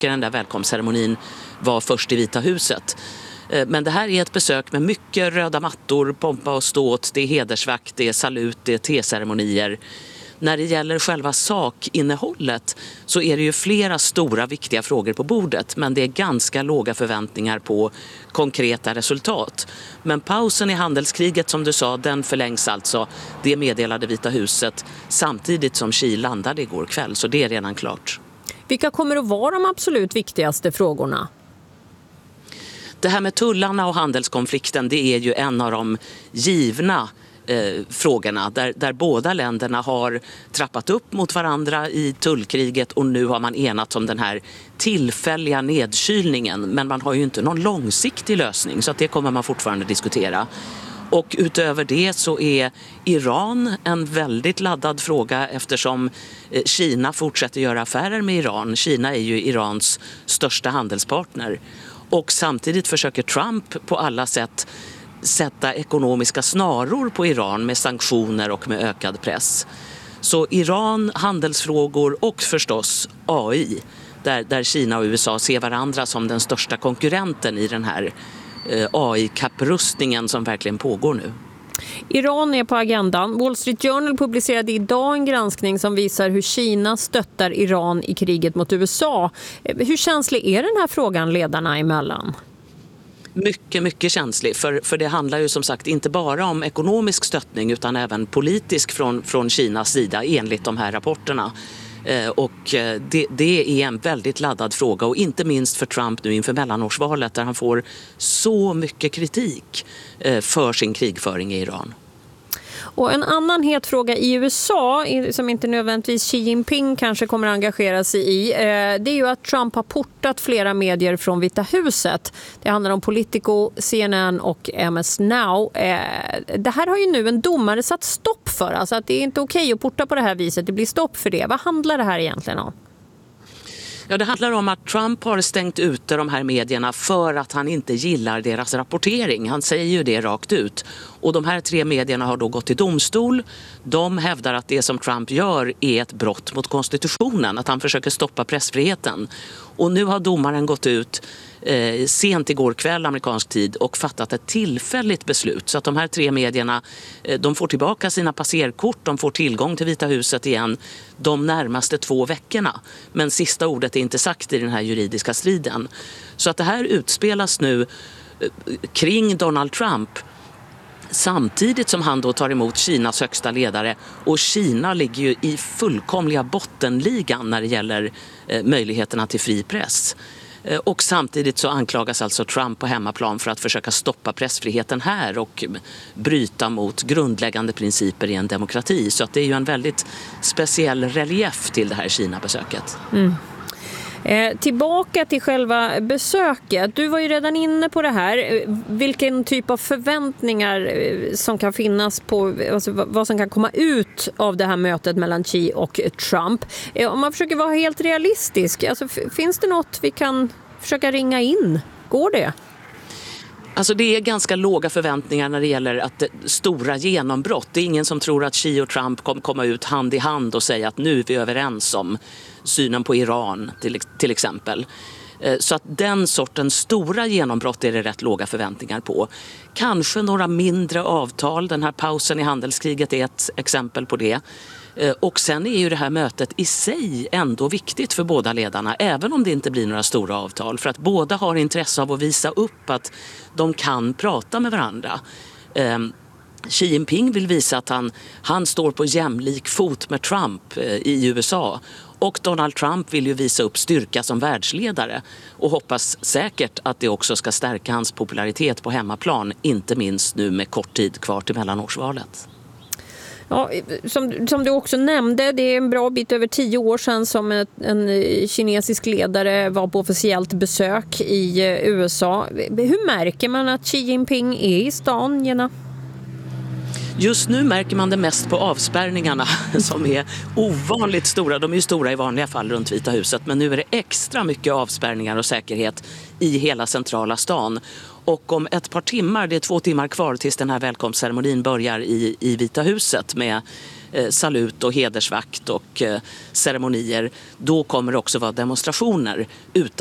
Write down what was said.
den där välkomstceremonin var först i Vita huset. Men det här är ett besök med mycket röda mattor, pompa och ståt, det är hedersvakt, det är salut, det är teceremonier. När det gäller själva sakinnehållet så är det ju flera stora viktiga frågor på bordet, men det är ganska låga förväntningar på konkreta resultat. Men pausen i handelskriget, som du sa, den förlängs alltså. Det meddelade Vita huset samtidigt som Xi landade igår kväll, så det är redan klart. Vilka kommer att vara de absolut viktigaste frågorna? Det här med tullarna och handelskonflikten, det är ju en av de givna frågorna där båda länderna har trappat upp mot varandra i tullkriget och nu har man enats om den här tillfälliga nedkylningen, men man har ju inte någon långsiktig lösning, så att det kommer man fortfarande diskutera. Och utöver det så är Iran en väldigt laddad fråga eftersom Kina fortsätter göra affärer med Iran. Kina är ju Irans största handelspartner. Och samtidigt försöker Trump på alla sätt sätta ekonomiska snaror på Iran med sanktioner och med ökad press. Så Iran, handelsfrågor och förstås AI, där Kina och USA ser varandra som den största konkurrenten i den här AI-kapprustningen som verkligen pågår nu. Iran är på agendan. Wall Street Journal publicerade idag en granskning som visar hur Kina stöttar Iran i kriget mot USA. Hur känslig är den här frågan ledarna emellan? Mycket, mycket känslig. För det handlar ju som sagt inte bara om ekonomisk stöttning utan även politisk från Kinas sida enligt de här rapporterna. Och det är en väldigt laddad fråga, och inte minst för Trump nu inför mellanårsvalet där han får så mycket kritik för sin krigföring i Iran. Och en annan het fråga i USA som inte nödvändigtvis Xi Jinping kanske kommer att engagera sig i, det är ju att Trump har portat flera medier från Vita huset. Det handlar om Politico, CNN och MS Now. Det här har ju nu en domare satt stopp för, alltså att det är inte okej att porta på det här viset, det blir stopp för det. Vad handlar det här egentligen om? Ja, det handlar om att Trump har stängt ute de här medierna för att han inte gillar deras rapportering. Han säger ju det rakt ut. Och de här 3 medierna har då gått till domstol. De hävdar att det som Trump gör är ett brott mot konstitutionen, att han försöker stoppa pressfriheten. Och nu har domaren gått ut sent igår kväll amerikansk tid och fattat ett tillfälligt beslut så att de här 3 medierna de får tillbaka sina passerkort, de får tillgång till Vita huset igen de närmaste 2 veckorna. Men sista ordet är inte sagt i den här juridiska striden. Så att det här utspelas nu kring Donald Trump samtidigt som han då tar emot Kinas högsta ledare, och Kina ligger ju i fullkomliga bottenligan när det gäller möjligheterna till fri press. Och samtidigt så anklagas alltså Trump på hemmaplan för att försöka stoppa pressfriheten här och bryta mot grundläggande principer i en demokrati. Så att det är ju en väldigt speciell relief till det här Kina-besöket. Tillbaka till själva besöket. Du var ju redan inne på det här. Vilken typ av förväntningar som kan finnas på, alltså vad som kan komma ut av det här mötet mellan Xi och Trump. Om man försöker vara helt realistisk, alltså, finns det något vi kan försöka ringa in? Går det? Alltså det är ganska låga förväntningar när det gäller att stora genombrott. Det är ingen som tror att Xi och Trump kommer komma ut hand i hand och säga att nu är vi överens om synen på Iran till exempel. Så att den sortens stora genombrott är det rätt låga förväntningar på. Kanske några mindre avtal. Den här pausen i handelskriget är ett exempel på det. Och sen är ju det här mötet i sig ändå viktigt för båda ledarna, även om det inte blir några stora avtal, för att båda har intresse av att visa upp att de kan prata med varandra. Xi Jinping vill visa att han står på jämlik fot med Trump i USA, och Donald Trump vill ju visa upp styrka som världsledare och hoppas säkert att det också ska stärka hans popularitet på hemmaplan, inte minst nu med kort tid kvar till mellanårsvalet. Ja, som du också nämnde, det är en bra bit över 10 år sedan som en kinesisk ledare var på officiellt besök i USA. Hur märker man att Xi Jinping är i stan, Jenna? Just nu märker man det mest på avspärrningarna som är ovanligt stora. De är ju stora i vanliga fall runt Vita huset, men nu är det extra mycket avspärrningar och säkerhet i hela centrala stan. Och om ett par timmar, det är 2 timmar kvar tills den här välkomstceremonin börjar i Vita huset med salut och hedersvakt och ceremonier, då kommer det också vara demonstrationer utan